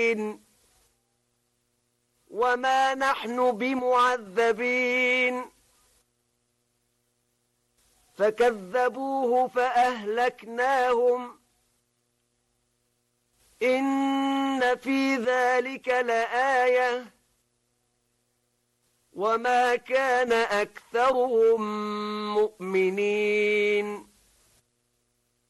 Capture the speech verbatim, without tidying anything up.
وما نحن بمعذبين فكذبوه فأهلكناهم إن في ذلك لآية وما كان أكثرهم مؤمنين